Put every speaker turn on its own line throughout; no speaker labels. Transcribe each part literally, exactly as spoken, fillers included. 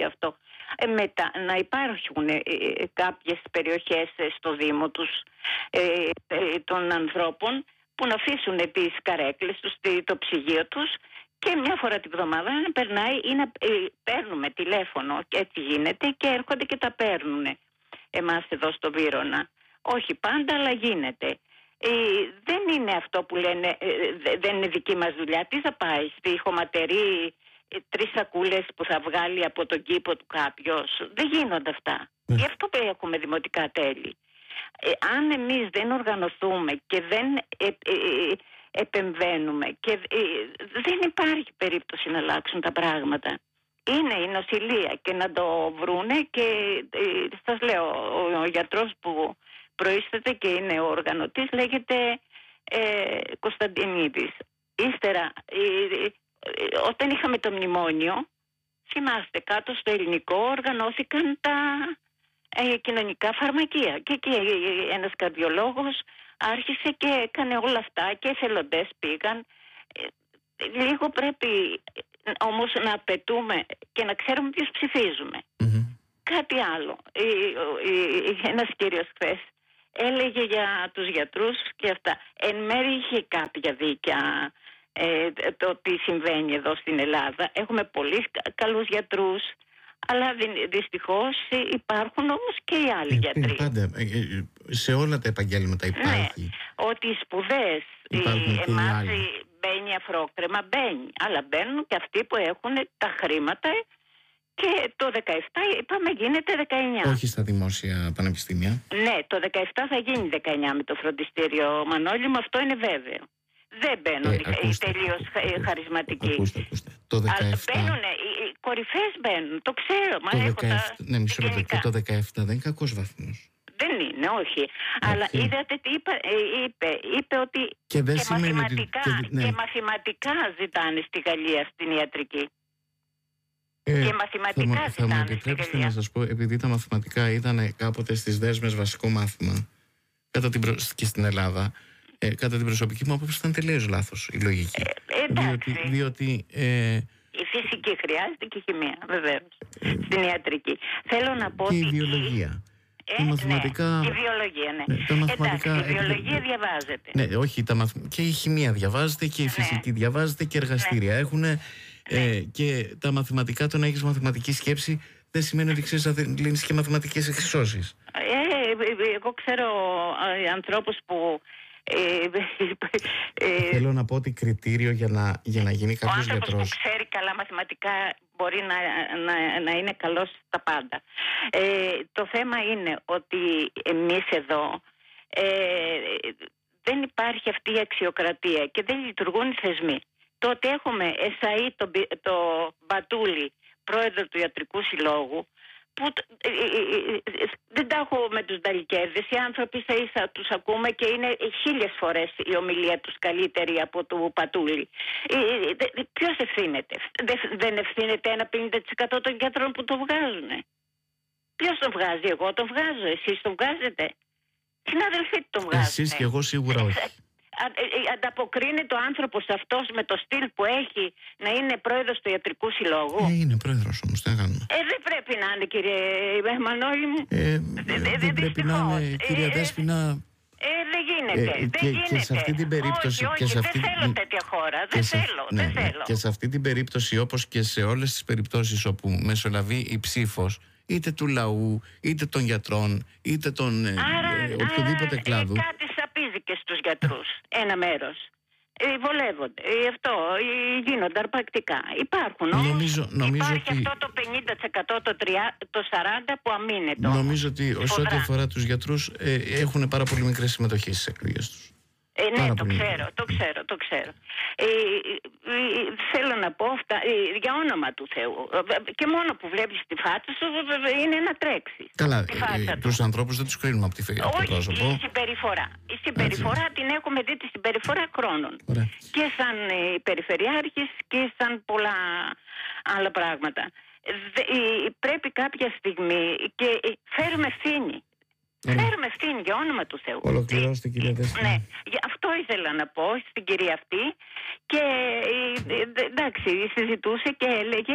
αυτό. Ε, μετά να υπάρχουν ε, κάποιες περιοχές στο Δήμο τους ε, ε, των ανθρώπων που να αφήσουν τις καρέκλες τους, το ψυγείο τους και μια φορά την εβδομάδα να περνάει ή να ε, παίρνουμε τηλέφωνο, και έτσι γίνεται, και έρχονται και τα παίρνουν εμάς εδώ στο Βύρωνα. Όχι πάντα, αλλά γίνεται. Ε, δεν είναι αυτό που λένε, ε, δεν είναι δική μας δουλειά. Τι θα πάει στη χωματερή ε, τρεις σακούλες που θα βγάλει από τον κήπο του κάποιος? Δεν γίνονται αυτά. Mm. Γι' αυτό έχουμε δημοτικά τέλη. Ε, αν εμείς δεν οργανωθούμε και δεν ε, ε, ε, επεμβαίνουμε και ε, δεν υπάρχει περίπτωση να αλλάξουν τα πράγματα. Είναι η νοσηλεία και να το βρούνε και ε, σας λέω, ο, ο γιατρός που προείσταται και είναι ο οργανωτής λέγεται ε, Κωνσταντινίδης. Ύστερα ε, ε, όταν είχαμε το μνημόνιο, θυμάστε, κάτω στο ελληνικό οργανώθηκαν τα ε, κοινωνικά φαρμακεία και εκεί ε, ένας καρδιολόγος άρχισε και έκανε όλα αυτά και εθελοντές πήγαν. Ε, λίγο πρέπει όμως να απαιτούμε και να ξέρουμε ποιους ψηφίζουμε. Mm-hmm. Κάτι άλλο. Ε, ε, ένας κύριος χθες έλεγε για τους γιατρούς και αυτά. Εν μέρει είχε κάποια δίκαια ε, το τι συμβαίνει εδώ στην Ελλάδα. Έχουμε πολύ καλούς γιατρούς, αλλά δυστυχώς υπάρχουν όμως και οι άλλοι ε, γιατροί.
Πάντα, σε όλα τα επαγγέλματα υπάρχει.
Ναι, ότι οι σπουδές, εμάς μπαίνει αφρόκρεμα, μπαίνει. Αλλά μπαίνουν και αυτοί που έχουν τα χρήματα και το δεκαεπτά είπαμε γίνεται δεκαεννιά.
Όχι στα δημόσια πανεπιστήμια.
Ναι, το δεκαεπτά θα γίνει δεκαεννιά με το φροντιστήριο, Μανώλη μου, αυτό είναι βέβαιο. Δεν μπαίνουν ε, οι τελείως χαρισματικοί.
Ακούστε, ακούστε. Το δεκαεπτά...
Αλλά μπαίνουν, οι κορυφές μπαίνουν, το ξέρω. Μα
το
έχω
δεκαεπτά,
τα...
ναι, μισό λεπτό. Και το δεκαεπτά δεν είναι κακός βαθμός.
Δεν είναι, όχι. Okay. Αλλά είδατε τι είπε, είπε, είπε ότι
και, δεν
και, μαθηματικά,
ότι, και, ναι.
και μαθηματικά ζητάνε στη Γαλλία στην ιατρική. Ε, και μαθηματικά
θα,
ζητάνε
θα μου επιτρέψετε να σας πω, επειδή τα μαθηματικά ήταν κάποτε στις δέσμες βασικό μάθημα κατά την προ... και στην Ελλάδα, ε, κατά την προσωπική μου άποψη ήταν τελείως λάθος η λογική.
Ε, εντάξει.
Διότι, διότι ε,
η φυσική χρειάζεται και η χημεία, βεβαίως, ε, στην ιατρική. Θέλω να πω
και
ότι...
η βιολογία.
Ε,
τα μαθηματικά...
Ναι, η βιολογία, ναι.
ναι τα μαθηματικά...
Εντάξει, η βιολογία διαβάζεται.
Ναι, όχι, τα μαθ... και η χημεία διαβάζεται και η φυσική ναι. διαβάζεται και εργαστήρια ναι. έχουν. Ε, ναι. Και τα μαθηματικά, το να έχεις μαθηματική σκέψη δεν σημαίνει ότι ξέρεις να λύνεις και μαθηματικές εξισώσεις.
Ε, εγώ ξέρω ε, ανθρώπους που... Ε,
ε, Θέλω να πω ότι κριτήριο για να, για να γίνει κάποιος γιατρός...
Ο άνθρωπος που ξέρει καλά μαθηματικά μπορεί να, να, να είναι καλός στα πάντα. Ε, το θέμα είναι ότι εμείς εδώ ε, δεν υπάρχει αυτή η αξιοκρατία και δεν λειτουργούν οι θεσμοί. Το ότι έχουμε εσαΐ το, το Μπατούλη, πρόεδρο του Ιατρικού Συλλόγου, που ε, ε, ε, δεν τα έχω με τους Νταλικέδες, οι άνθρωποι ίσα ίσα τους ακούμε και είναι χίλιες φορές η ομιλία τους καλύτερη από του Πατούλη. Ε, ε, ποιος ευθύνεται? Δεν ευθύνεται ένα πενήντα τοις εκατό των γιατρών που το βγάζουν? Ποιος τον βγάζει? Εγώ τον βγάζω, εσείς τον βγάζετε? Συναδελφοί τον βγάζουν.
Εσείς και εγώ σίγουρα όχι.
Ανταποκρίνεται ο άνθρωπος αυτός με το στυλ που έχει να είναι πρόεδρος του Ιατρικού Συλλόγου?
Ε, είναι πρόεδρος όμως, τι να κάνουμε.
Ε, δεν πρέπει να είναι, κύριε Μανώλη μου.
Ε, ε, δεν δε, πρέπει να είναι, κυρία ε, Δέσποινα.
Ε, δεν γίνεται,
ε,
δεν
και,
γίνεται.
Και σε αυτή την περίπτωση...
Όχι, όχι,
και σε αυτή,
δεν θέλω τέτοια χώρα, δεν
σε,
θέλω,
ναι,
δεν θέλω.
Και σε αυτή την περίπτωση, όπως και σε όλες τις περιπτώσεις όπου μεσολαβεί η ψήφος, είτε του λαού, είτε των γιατρών, είτε των
άρα,
ε, οποιοδήποτε
άρα,
κλάδου.
Ε, κάτι σαπίζει και στους γιατρούς, ένα μέρος. Ε, βολεύονται, ε, αυτό, ε, γίνονται αρπακτικά. Υπάρχουν όμως,
νομίζω, νομίζω
υπάρχει
ότι...
αυτό το πενήντα τοις εκατό, το, τριάντα, το σαράντα τοις εκατό που αμήνεται.
Νομίζω ότι σε ό,τι αφορά τους γιατρούς ε, έχουν πάρα πολύ μικρή συμμετοχή στις εκλογές τους.
Ε, ναι, το ξέρω, το ξέρω, το ξέρω. Ε, ε, ε, θέλω να πω αυτά, ε, για όνομα του Θεού. Και μόνο που βλέπεις τη φάτσα σου είναι να τρέξει.
Καλά, ε, τους ανθρώπους δεν τους κρίνουμε από τη φύγη.
Όχι, η συμπεριφορά. Η συμπεριφορά Έτσι. την έχουμε δει τη συμπεριφορά χρόνων.
Ωραία. Και
σαν ε, περιφερειάρχης και σαν πολλά άλλα πράγματα. Δε, ε, πρέπει κάποια στιγμή και ε, φέρουμε ευθύνη. Mm. Φέρουμε ευθύνη για όνομα του Θεού.
Ολοκληρώστε, κυρία Δέσποινα.
Ναι, αυτό ήθελα να πω στην κυρία αυτή. Και εντάξει, συζητούσε και έλεγε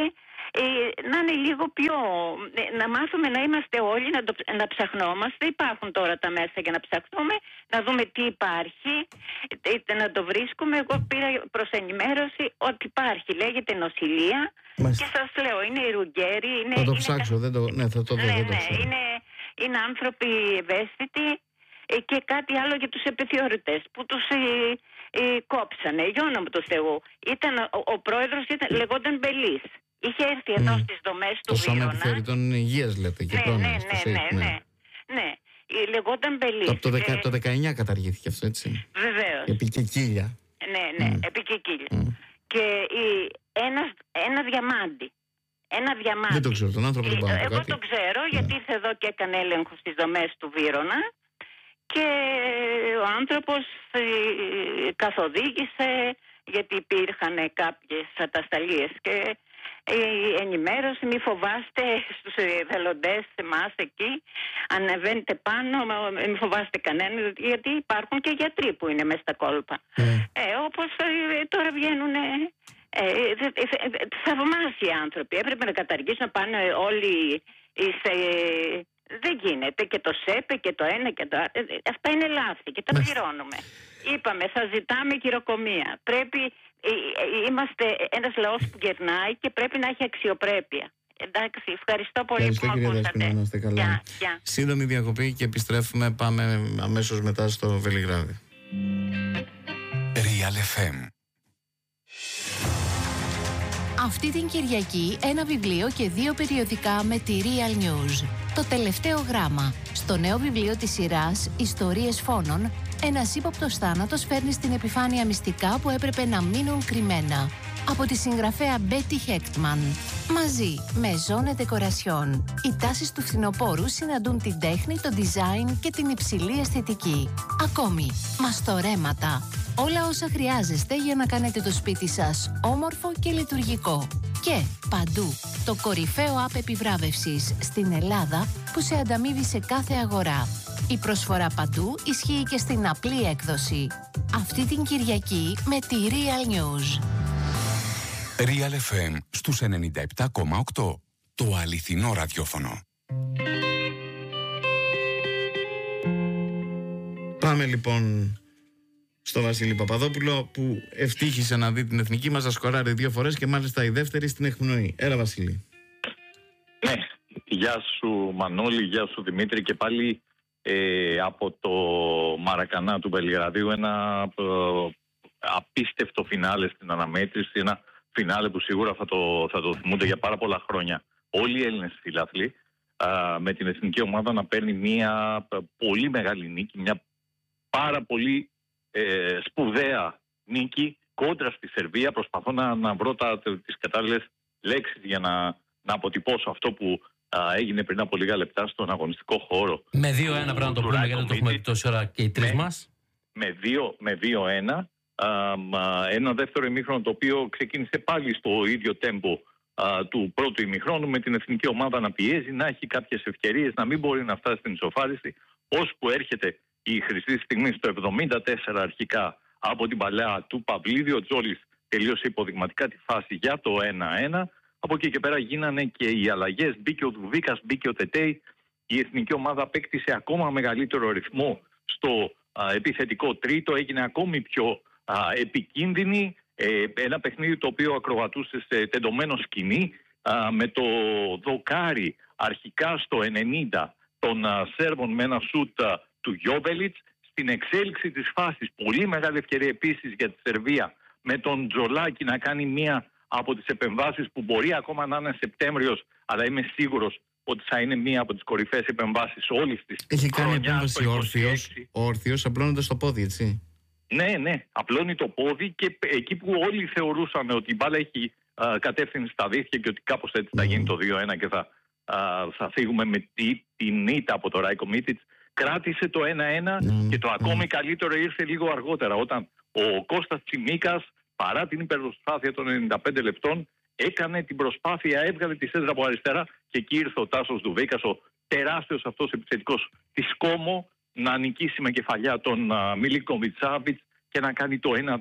ε, να είναι λίγο πιο, ε, να μάθουμε να είμαστε όλοι, να, το, να ψαχνόμαστε. Υπάρχουν τώρα τα μέσα για να ψαχνούμε, να δούμε τι υπάρχει, ε, να το βρίσκουμε. Εγώ πήρα προς ενημέρωση ότι υπάρχει, λέγεται νοσηλεία.
Μάλιστα.
Και σας λέω, είναι οι Ρουγκέροι. Είναι,
Θα το
είναι,
ψάξω, δεν το, ναι, θα το δω,
ναι,
δεν το
ναι,
ξέρω.
είναι, είναι άνθρωποι ευαίσθητοι. Και κάτι άλλο για τους επιθεωρητές που τους ε, ε, κόψανε, για όνομα του Θεού. Ήταν, ο, ο πρόεδρος ήταν, λεγόταν Μπελής. Είχε έρθει εδώ mm. στις δομές του
το Σώμα
Βύρωνα.
Επιθεωρητών Υγείας λέτε και
ναι,
πρόνοιας,
ναι,
το
ναι,
ΣΕΙΚ,
ναι, ναι, ναι. Ε, λεγόταν Μπελής.
Το, από το, δεκα,
ε,
το δεκαεννιά καταργήθηκε αυτό, έτσι.
Βεβαίως.
Επί Κεκίλια.
Ναι, ναι,
mm.
επί Κεκίλια.
Mm.
Και ε, ένας, ένα διαμάντι. Ένα διαμάντι.
Δεν το ξέρω, τον άνθρωπο δεν πάω.
Εγώ
κάτι.
το ξέρω, γιατί ήρθε εδώ και έκανε έλεγχο στις δομές του Βύρωνα. Και ο άνθρωπος ε, καθοδήγησε, γιατί υπήρχαν κάποιες ατασταλίες και η ενημέρωση, μη φοβάστε στους εθελοντές εμάς εκεί, ανεβαίνετε πάνω, μη φοβάστε κανέναν, γιατί υπάρχουν και γιατροί που είναι μέσα στα κόλπα. Mm. Ε, όπως ε, τώρα βγαίνουν ε, ε, ε, θαυμάσιοι άνθρωποι. Έπρεπε να καταργήσουν, να πάνε όλοι σε... Δεν γίνεται, και το ΣΕΠΕ και το ένα και το άλλο. Αυτά είναι λάθη και τα πληρώνουμε. Είπαμε, θα ζητάμε χειροκομεία. Πρέπει, είμαστε ένας λαός που γερνάει και πρέπει να έχει αξιοπρέπεια. Εντάξει, ευχαριστώ πολύ.
Ευχαριστώ,
που με
κυρία
ακούσατε.
Δέσποινα, να είστε καλά.
Γεια, γεια.
Σύντομη διακοπή και επιστρέφουμε, πάμε αμέσως μετά στο Βελιγράδι.
Real εφ εμ.
Αυτή την Κυριακή ένα βιβλίο και δύο περιοδικά με τη Real News. Το τελευταίο γράμμα. Στο νέο βιβλίο της σειράς «Ιστορίες φόνων», ένας ύποπτος θάνατος φέρνει στην επιφάνεια μυστικά που έπρεπε να μείνουν κρυμμένα. Από τη συγγραφέα Μπέτι Χέκτμαν. Μαζί με Ζώνε Ντεκορασιόν. Οι τάσεις του φθινοπόρου συναντούν την τέχνη, το design και την υψηλή αισθητική. Ακόμη, μαστορέματα. Όλα όσα χρειάζεστε για να κάνετε το σπίτι σας όμορφο και λειτουργικό. Και παντού, το κορυφαίο app επιβράβευσης στην Ελλάδα που σε ανταμείβει σε κάθε αγορά. Η προσφορά παντού ισχύει και στην απλή έκδοση. Αυτή την Κυριακή με τη Real News.
Real εφ εμ στους ενενήντα επτά κόμμα οκτώ. Το αληθινό ραδιόφωνο.
Πάμε λοιπόν στο Βασίλη Παπαδόπουλο, που ευτύχησε να δει την εθνική μας να σκοράρει δύο φορές και μάλιστα η δεύτερη στην εκπνοή. Έλα, Βασίλη.
Ναι, γεια σου Μανώλη, γεια σου Δημήτρη, και πάλι ε, από το Μαρακανά του Βελιγραδίου, ένα ε, απίστευτο φινάλε στην αναμέτρηση, ένα φινάλε που σίγουρα θα το, θα το θυμούνται για πάρα πολλά χρόνια όλοι οι Έλληνες φιλάθλοι, με την εθνική ομάδα να παίρνει μια πολύ μεγάλη νίκη, μια πάρα πολύ ε, σπουδαία νίκη κόντρα στη Σερβία. Προσπαθώ να, να βρω τα, τις κατάλληλες λέξεις για να, να αποτυπώσω αυτό που α, έγινε πριν από λίγα λεπτά στον αγωνιστικό χώρο.
Με δύο ένα πρέπει να το πούμε, γιατί το έχουμε πει τόση ώρα και οι τρεις μας.
Με δύο ένα. Ένα δεύτερο ημίχρονο το οποίο ξεκίνησε πάλι στο ίδιο τέμπο του πρώτου ημιχρόνου, με την εθνική ομάδα να πιέζει, να έχει κάποιες ευκαιρίες, να μην μπορεί να φτάσει στην ισοφάριση, ώσπου έρχεται η χρυσή στιγμή στο εβδομήντα τέσσερα αρχικά από την παλαιά του Παυλίδη. Ο Τζόλης τελείωσε υποδειγματικά τη φάση για το ένα ένα. Από εκεί και πέρα γίνανε και οι αλλαγές. Μπήκε ο Δουβίκας, μπήκε ο Τετέι. Η εθνική ομάδα απέκτησε ακόμα μεγαλύτερο ρυθμό στο α, επιθετικό τρίτο. Έγινε ακόμη πιο α, επικίνδυνη. Ε, ένα παιχνίδι το οποίο ακροβατούσε σε τεντωμένο σκηνή, α, με το δοκάρι αρχικά στο ενενήντα των α, Σέρβων με ένα σούτ α, του Γιόβελιτς. Στην εξέλιξη της φάσης, πολύ μεγάλη ευκαιρία επίσης για τη Σερβία, με τον Τζολάκη να κάνει μία από τις επεμβάσεις που μπορεί ακόμα να είναι Σεπτέμβριος, αλλά είμαι σίγουρος ότι θα είναι μία από τις κορυφαίες επεμβάσεις όλης της
Έχει κάνει
χρονιάς,
επέμβαση ο όρθιος, ο όρθιος απλώνοντας το πόδι, έτσι.
Ναι, ναι, απλώνει το πόδι, και εκεί που όλοι θεωρούσαν ότι η μπάλα έχει α, κατεύθυνση στα δίχτυα και ότι κάπως έτσι θα γίνει το δύο ένα και θα, α, θα φύγουμε με τη, την ήττα από το Ράικο Μίτιτς, κράτησε το ένα ένα mm. και το ακόμη mm. καλύτερο ήρθε λίγο αργότερα, όταν ο Κώστας Τσιμίκας, παρά την υπερπροσπάθεια των ενενήντα πέντε λεπτών, έκανε την προσπάθεια, έβγαλε τη σέντρα από αριστερά, και εκεί ήρθε ο Τάσος Δουβίκας, ο τεράστιος αυτός επιθετικός της Κόμο, να νικήσει με κεφαλιά τον uh, Μίλικο Βιτσάβιτς και να κάνει το ένα δύο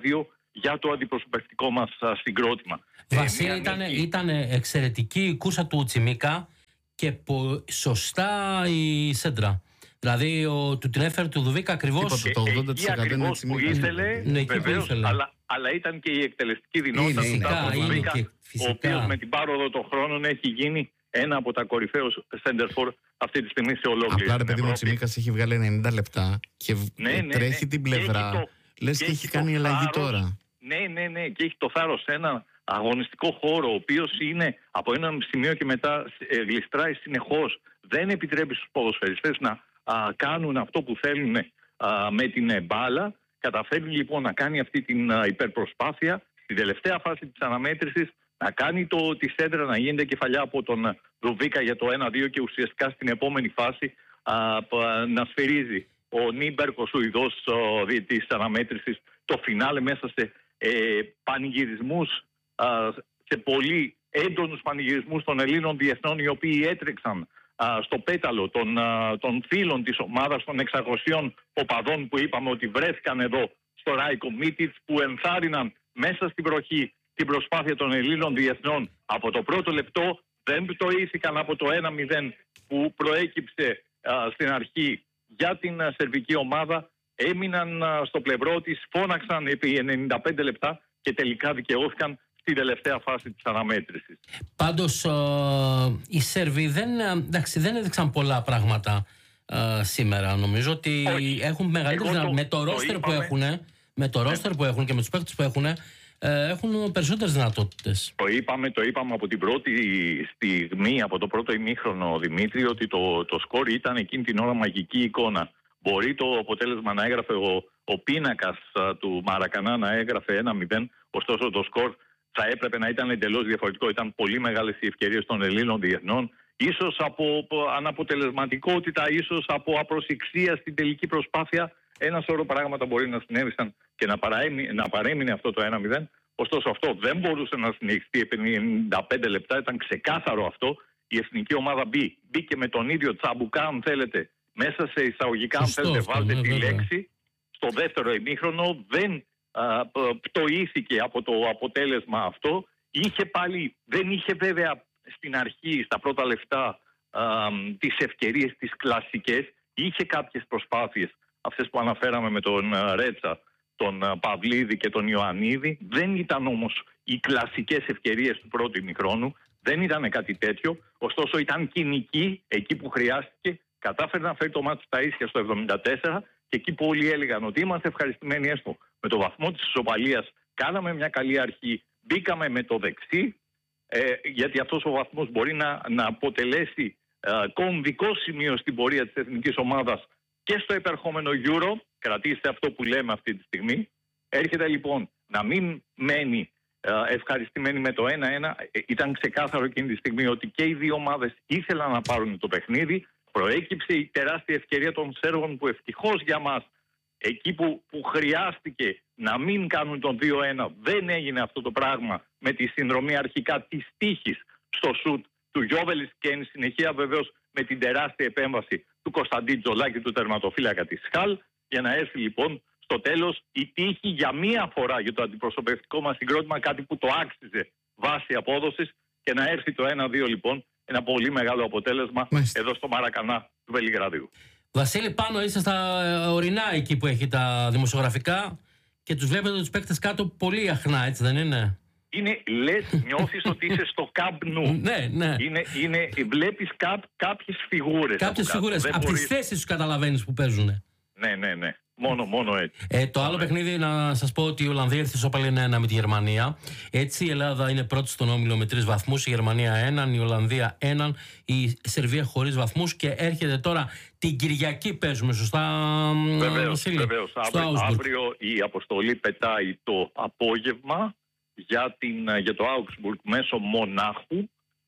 για το αντιπροσωπευτικό μας συγκρότημα.
Βασίλη,
ε,
ήταν,
νίκη...
ήταν εξαιρετική η κούρσα του Τσιμίκα και πο, σωστά η σέντρα. Δηλαδή ο, του την έφερε του Δουβίκα ακριβώς.
Το ογδόντα τοις εκατό είναι
που ήθελε,
ναι,
βεβαίως,
ήθελε.
Αλλά, αλλά ήταν και η εκτελεστική δυνατότητα
είναι,
του
είναι,
Δουβίκα,
και,
ο οποίος με την πάροδο των χρόνων έχει γίνει ένα από τα κορυφαίους σέντερφορ αυτή τη στιγμή σε ολόκληρη.
Απλά ρε παιδί μου, ο Τσιμίκας έχει βγάλει ενενήντα λεπτά και
ναι, ναι,
τρέχει
ναι.
την πλευρά. Το, λες και, και έχει κάνει αλλαγή τώρα.
Ναι, ναι, ναι. Και έχει το θάρρος σε ένα αγωνιστικό χώρο, ο οποίος είναι από ένα σημείο και μετά ε, γλιστράει συνεχώς. Δεν επιτρέπει στους ποδοσφαιριστές να α, κάνουν αυτό που θέλουν α, με την ε, μπάλα. Καταφέρνει λοιπόν να κάνει αυτή την α, υπερπροσπάθεια στην τελευταία φάση της αναμέτρησης, να κάνει το, τη σέντρα, να γίνεται κεφαλιά από τον Δουβίκα για το ένα δύο και ουσιαστικά στην επόμενη φάση α, α, να σφυρίζει ο Νίμπερκ, ο Σουηδός της αναμέτρησης, το φινάλε μέσα σε ε, πανηγυρισμούς, α, σε πολύ έντονους πανηγυρισμούς των Ελλήνων διεθνών, οι οποίοι έτρεξαν α, στο πέταλο των, α, των φίλων της ομάδας, των εξακοσίων οπαδών που είπαμε ότι βρέθηκαν εδώ στο Ράικο Μίτιτς, που ενθάρρυναν μέσα στην βροχή την προσπάθεια των Ελλήνων διεθνών από το πρώτο λεπτό. Δεν πτωήθηκαν από το ένα μηδέν που προέκυψε α, στην αρχή για την α, σερβική ομάδα. Έμειναν α, στο πλευρό της, φώναξαν επί ενενήντα πέντε λεπτά και τελικά δικαιώθηκαν στην τελευταία φάση της αναμέτρησης.
Πάντως ε, οι Σέρβοι δεν, εντάξει, δεν έδειξαν πολλά πράγματα ε, σήμερα. Νομίζω ότι
Όχι.
έχουν μεγαλύτερες
το,
με το ρόστερ που έχουν, με το ρόστερ που έχουν και με τους παίκτες που έχουν, έχουν περισσότερες δυνατότητες.
Το είπαμε, το είπαμε από την πρώτη στιγμή, από το πρώτο ημίχρονο, Δημήτρη, ότι το, το σκορ ήταν εκείνη την ώρα μαγική εικόνα. Μπορεί το αποτέλεσμα να έγραφε ο, ο πίνακας του Μαρακανά να έγραφε ένα μηδέν, ωστόσο το σκορ θα έπρεπε να ήταν εντελώς διαφορετικό. Ήταν πολύ μεγάλες οι ευκαιρίες των Ελλήνων διεθνών, ίσως από αναποτελεσματικότητα, ίσως από απροσεξία στην τελική προσπάθεια. Ένα σωρό πράγματα μπορεί να συνέβησαν και να, παραέμει, να παρέμεινε αυτό το ένα μηδέν. Ωστόσο αυτό δεν μπορούσε να συνεχιστεί επί ενενήντα πέντε λεπτά. Ήταν ξεκάθαρο αυτό. Η εθνική ομάδα μπή, μπήκε με τον ίδιο τσαμπουκά, αν θέλετε, μέσα σε εισαγωγικά, αν θέλετε, αυτό, βάλτε ναι, τη βέβαια. λέξη. Στο δεύτερο ημίχρονο δεν α, πτωήθηκε από το αποτέλεσμα αυτό. Είχε πάλι, δεν είχε βέβαια στην αρχή, στα πρώτα λεπτά, α, τις ευκαιρίες τις κλασικές. Είχε κάποιες προσπάθειες, αυτές που αναφέραμε με τον Ρέτσα, τον Παυλίδη και τον Ιωαννίδη. Δεν ήταν όμως οι κλασικές ευκαιρίες του πρώτου ημιχρόνου. Δεν ήταν κάτι τέτοιο. Ωστόσο ήταν κοινική εκεί που χρειάστηκε. Κατάφερε να φέρει το μάτι στα ίσια στο εβδομήντα τέσσερα και εκεί που όλοι έλεγαν ότι είμαστε ευχαριστημένοι έστω με το βαθμό της ισοπαλίας. Κάναμε μια καλή αρχή. Μπήκαμε με το δεξί, ε, γιατί αυτός ο βαθμός μπορεί να, να αποτελέσει ε, κομβικό σημείο στην πορεία της εθνικής ομάδας και στο επερχόμενο Euro. Κρατήστε αυτό που λέμε αυτή τη στιγμή. Έρχεται λοιπόν να μην μένει ε, ευχαριστημένοι με το ένα ένα. Ε, ήταν ξεκάθαρο εκείνη τη στιγμή ότι και οι δύο ομάδες ήθελαν να πάρουν το παιχνίδι. Προέκυψε η τεράστια ευκαιρία των Σέρβων που ευτυχώς για μας εκεί που, που χρειάστηκε να μην κάνουν τον δύο ένα δεν έγινε αυτό το πράγμα με τη συνδρομή αρχικά της τύχης στο σουτ του Γιώβελης και εν συνεχεία βεβαίως με την τεράστια επέμβαση του Κωνσταντί Τζολάκη, του τερματοφύλακα της Χαλ, για να έρθει λοιπόν στο τέλος η τύχη για μία φορά για το αντιπροσωπευτικό μας συγκρότημα, κάτι που το άξιζε βάση απόδοσης, και να έρθει το ένα δύο λοιπόν, ένα πολύ μεγάλο αποτέλεσμα Μάλιστα. εδώ στο Μαρακανά του Βελιγραδίου.
Βασίλη, πάνω είστε στα ορεινά εκεί που έχει τα δημοσιογραφικά και τους βλέπετε τους παίκτες κάτω πολύ αχνά, έτσι δεν είναι?
Είναι, λες, νιώθεις ότι είσαι στο Camp Nou.
Ναι, ναι.
Είναι, είναι, βλέπεις κά, κάποιες φιγούρες.
Κάποιες φιγούρες. Από μπορείς... τις θέσεις τους καταλαβαίνεις που παίζουν.
Ναι, ναι, ναι. Μόνο, μόνο έτσι.
Ε, το άλλο
ναι. παιχνίδι,
να σας πω ότι η Ολλανδία ήρθε στο πάλι ένα με τη Γερμανία. Έτσι η Ελλάδα είναι πρώτη στον όμιλο με τρεις βαθμούς, η Γερμανία έναν, η Ολλανδία έναν, η Σερβία χωρίς βαθμούς. Και έρχεται τώρα την Κυριακή, παίζουμε σωστά?
Βεβαίως, βεβαίως. Αύριο, αύριο η αποστολή πετάει το απόγευμα για, την, για το Augsburg μέσω Μονάχου.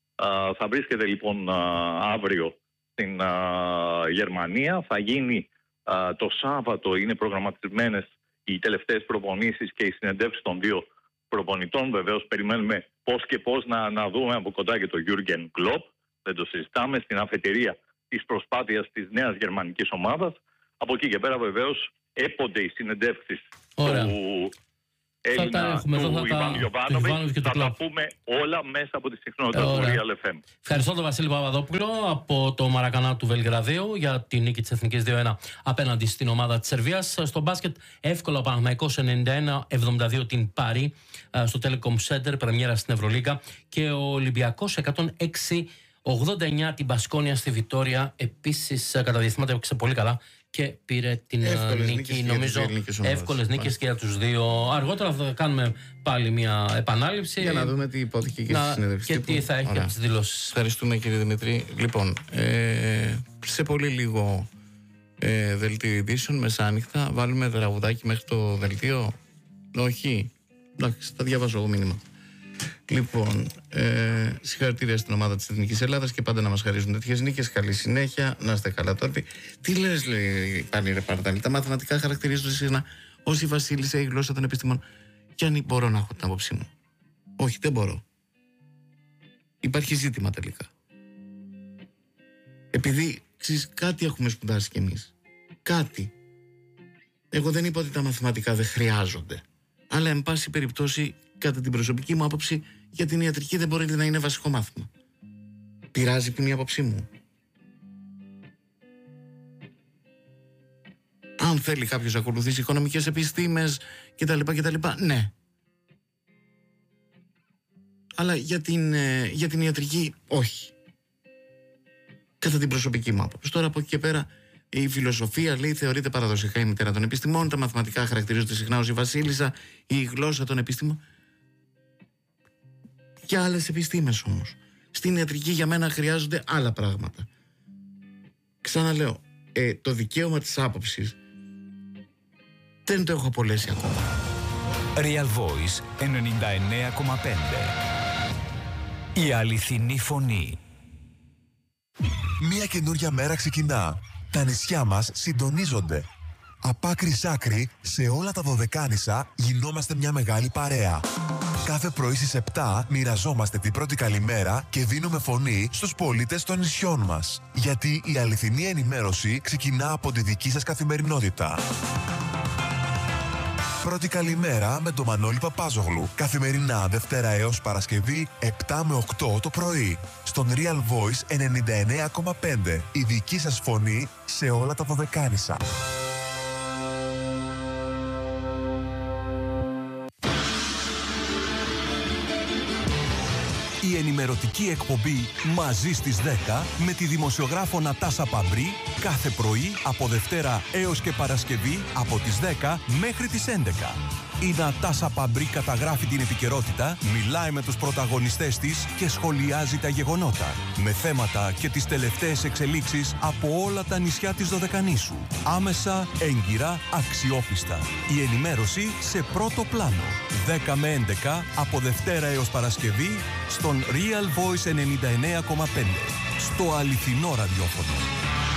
Α, θα βρίσκεται λοιπόν α, αύριο στην α, Γερμανία. Θα γίνει α, το Σάββατο, είναι προγραμματισμένες οι τελευταίες προπονήσεις και οι συνεντεύξεις των δύο προπονητών. Βεβαίως περιμένουμε πώς και πώς να, να δούμε από κοντά και το Jürgen Klopp. Δεν το συζητάμε, στην αφετηρία της προσπάθειας της νέας γερμανικής ομάδας. Από εκεί και πέρα βεβαίως έπονται οι συνεντεύξεις του, Έλληνα
έχουμε
του
εδώ,
Ιβάν Γιοβάνοβιτς. Θα τα πούμε όλα μέσα από τη συχνότητα του Real εφ εμ.
Ευχαριστώ τον Βασίλη Παπαδόπουλο από το Μαρακανά του Βελιγραδίου για τη νίκη της Εθνικής δύο ένα απέναντι στην ομάδα της Σερβίας. Στο μπάσκετ εύκολα ο Παναθηναϊκός ενενήντα ένα εβδομήντα δύο την Πάρη στο Telecom Center, πρεμιέρα στην Ευρωλίγκα, και ο Ολυμπιακός εκατόν έξι ογδόντα εννιά την Μπασκόνια στη Βιτόρια. Επίσης κατά διαστήματα έπαιξε πολύ καλά και πήρε την
εύκολες
νίκη. Νομίζω εύκολες νίκες και για τους δύο. Αργότερα θα κάνουμε πάλι μια επανάληψη
για να δούμε τι υπόθηκε και στη συνέντευξη
και τι θα έχει από τις δηλώσεις.
Ευχαριστούμε, κύριε Δημητρή. Λοιπόν, ε, σε πολύ λίγο ε, δελτίο ειδήσεων μεσάνυχτα. Βάλουμε τραγουδάκι μέχρι το δελτίο. Όχι. Εντάξει, θα διαβάζω εγώ μήνυμα. Λοιπόν, ε, συγχαρητήρια στην ομάδα της Εθνικής Ελλάδας και πάντα να μας χαρίζουν τέτοιες νίκες. Καλή συνέχεια, να είστε καλά τώρα. Τι λες, λέει πάλι ρε Παρτάλη, τα μαθηματικά χαρακτηρίζονται συχνά ως η βασίλισσα ή η γλώσσα των επιστήμων. Και αν μπορώ να έχω την άποψή μου. Όχι, δεν μπορώ. Υπάρχει ζήτημα τελικά. Επειδή ξέρεις, κάτι έχουμε σπουδάσει κι εμείς. Κάτι. Εγώ δεν είπα ότι τα μαθηματικά δεν χρειάζονται. Αλλά εν πάση περιπτώσει, κατά την προσωπική μου άποψη, για την ιατρική δεν μπορεί να είναι βασικό μάθημα. Πειράζει την άποψή μου. Αν θέλει κάποιος να ακολουθήσει οικονομικές επιστήμες κτλ, κτλ, ναι. Αλλά για την, για την ιατρική, όχι. Κατά την προσωπική μου άποψη. Τώρα από εκεί και πέρα, η φιλοσοφία, λέει, θεωρείται παραδοσιακά η μητέρα των επιστημών, τα μαθηματικά χαρακτηρίζονται συχνά ως η βασίλισσα, η γλώσσα των επιστήμων. Και άλλες επιστήμες όμως. Στην ιατρική για μένα χρειάζονται άλλα πράγματα. Ξαναλέω, ε, το δικαίωμα της άποψης δεν το έχω απολέσει ακόμα.
Real Voice ενενήντα εννέα κόμμα πέντε. Η αληθινή φωνή.
Μια καινούρια μέρα ξεκινά. Τα νησιά μας συντονίζονται. Απ' άκρη σ' άκρη, σε όλα τα δωδεκάνησα γινόμαστε μια μεγάλη παρέα. Κάθε πρωί στις επτά μοιραζόμαστε την πρώτη καλημέρα και δίνουμε φωνή στους πολίτες των νησιών μας. Γιατί η αληθινή ενημέρωση ξεκινά από τη δική σας καθημερινότητα. Πρώτη καλημέρα με τον Μανώλη Παπάζογλου. Καθημερινά Δευτέρα έως Παρασκευή επτά με οκτώ το πρωί. Στον Real Voice ενενήντα εννέα κόμμα πέντε. Η δική σας φωνή σε όλα τα δωδεκάνησα.
Η ενημερωτική εκπομπή «Μαζί στις δέκα» με τη δημοσιογράφο Νατάσα Παμπρή κάθε πρωί από Δευτέρα έως και Παρασκευή από τις δέκα μέχρι τις έντεκα. Η Νατάσα Παμπρή καταγράφει την επικαιρότητα, μιλάει με τους πρωταγωνιστές της και σχολιάζει τα γεγονότα με θέματα και τις τελευταίες εξελίξεις από όλα τα νησιά της Δωδεκανήσου. Άμεσα, έγκυρα, αξιόπιστα. Η ενημέρωση σε πρώτο πλάνο. δέκα με έντεκα από Δευτέρα έως Παρασκευή στον Real Voice ενενήντα εννέα κόμμα πέντε. Στο αληθινό ραδιόφωνο.